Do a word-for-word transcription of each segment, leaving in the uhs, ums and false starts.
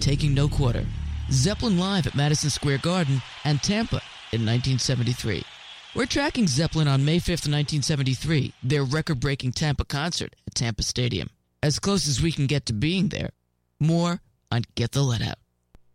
Taking No Quarter, Zeppelin live at Madison Square Garden, and Tampa in nineteen seventy-three. We're tracking Zeppelin on May fifth, nineteen seventy-three, their record-breaking Tampa concert at Tampa Stadium. As close as we can get to being there. More on Get the Let Out.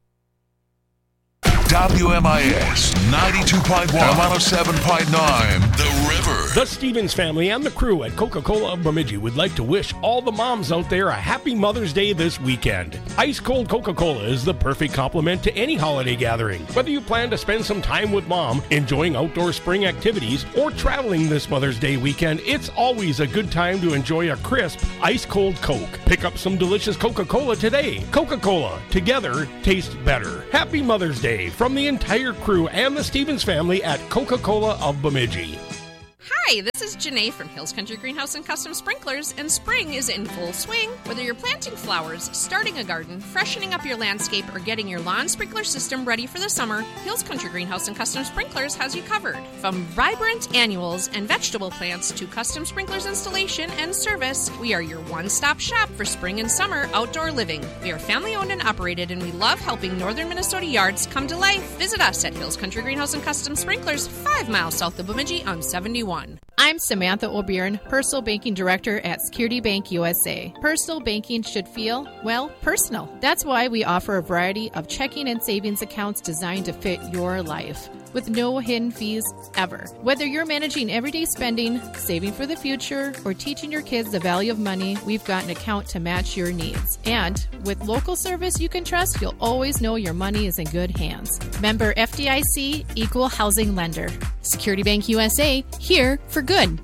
W M I S ninety-two point one, one oh seven point nine, The River. The Stevens family and the crew at Coca-Cola of Bemidji would like to wish all the moms out there a happy Mother's Day this weekend. Ice-cold Coca-Cola is the perfect complement to any holiday gathering. Whether you plan to spend some time with mom, enjoying outdoor spring activities, or traveling this Mother's Day weekend, it's always a good time to enjoy a crisp, ice-cold Coke. Pick up some delicious Coca-Cola today. Coca-Cola, together, taste better. Happy Mother's Day from the entire crew and the Stevens family at Coca-Cola of Bemidji. Hi, this is Janae from Hills Country Greenhouse and Custom Sprinklers, and spring is in full swing. Whether you're planting flowers, starting a garden, freshening up your landscape, or getting your lawn sprinkler system ready for the summer, Hills Country Greenhouse and Custom Sprinklers has you covered. From vibrant annuals and vegetable plants to custom sprinklers installation and service, we are your one-stop shop for spring and summer outdoor living. We are family-owned and operated, and we love helping northern Minnesota yards come to life. Visit us at Hills Country Greenhouse and Custom Sprinklers, five miles south of Bemidji on seventy-one. I'm Samantha O'Byrne, Personal Banking Director at Security Bank U S A. Personal banking should feel, well, personal. That's why we offer a variety of checking and savings accounts designed to fit your life, with no hidden fees ever. Whether you're managing everyday spending, saving for the future, or teaching your kids the value of money, we've got an account to match your needs. And with local service you can trust, you'll always know your money is in good hands. Member F D I C, Equal Housing Lender. Security Bank U S A, here for good.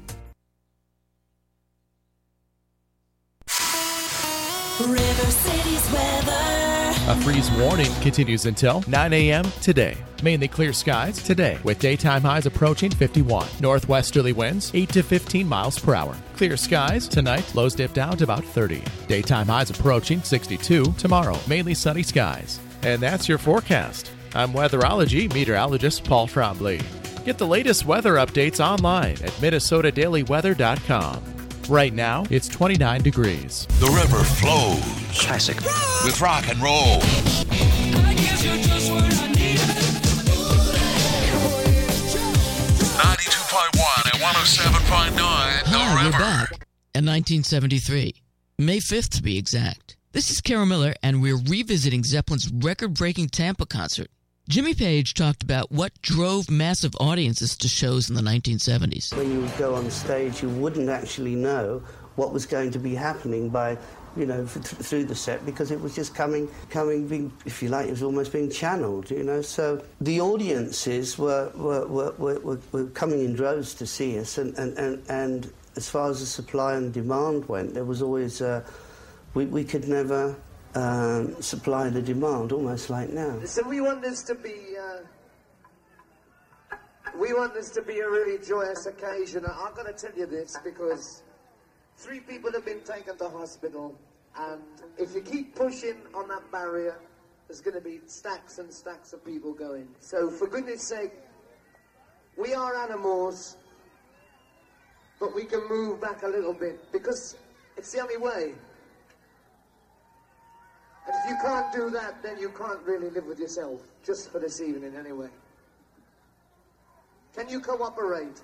River City's weather. A freeze warning continues until nine a.m. today. Mainly clear skies today, with daytime highs approaching fifty-one. Northwesterly winds eight to fifteen miles per hour. Clear skies tonight, lows dip down to about thirty. Daytime highs approaching sixty-two tomorrow. Mainly sunny skies. And that's your forecast. I'm weatherology meteorologist Paul Trombley. Get the latest weather updates online at Minnesota Daily Weather dot com. Right now, it's twenty-nine degrees. The river flows. Classic. With rock and roll. ninety-two point one and one oh seven point nine, The Hi, River. we're back in nineteen seventy-three, May fifth to be exact. This is Carol Miller, and we're revisiting Zeppelin's record-breaking Tampa concert. Jimmy Page talked about what drove massive audiences to shows in the nineteen seventies. When you would go on stage, you wouldn't actually know what was going to be happening by, you know, th- through the set, because it was just coming, coming, being, if you like, it was almost being channeled, you know. So the audiences were were, were, were, were coming in droves to see us, and, and, and, and as far as the supply and demand went, there was always, uh, we, we could never um, supply the demand, almost like now. So we want this to be, uh, we want this to be a really joyous occasion. I'm going to tell you this because three people have been taken to hospital, and if you keep pushing on that barrier, there's going to be stacks and stacks of people going. So for goodness sake, we are animals, but we can move back a little bit, because it's the only way. And if you can't do that, then you can't really live with yourself, just for this evening anyway. Can you cooperate?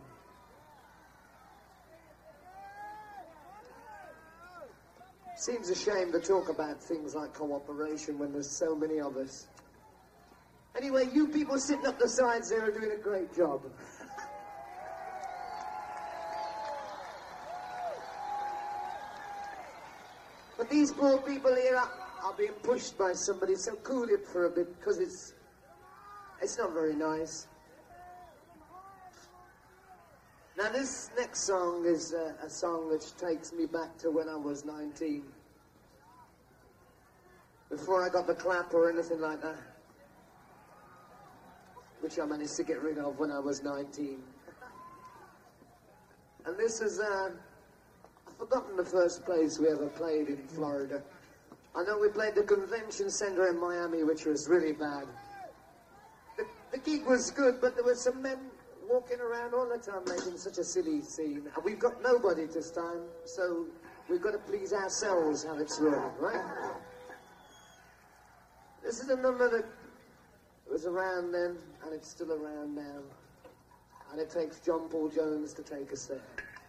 Seems a shame to talk about things like cooperation when there's so many of us. Anyway, you people sitting up the sides there are doing a great job. But these poor people here are, are being pushed by somebody, so cool it for a bit, because it's, it's not very nice. Now this next song is uh, a song which takes me back to when I was nineteen. Before I got the clap or anything like that. Which I managed to get rid of when I was nineteen. And this is, uh, I've forgotten the first place we ever played in Florida. I know we played the convention center in Miami, which was really bad. The, the gig was good, but there were some men walking around all the time making such a silly scene. And we've got nobody this time, so we've got to please ourselves how it's running, right? This is a number that was around then, and it's still around now. And it takes John Paul Jones to take us there.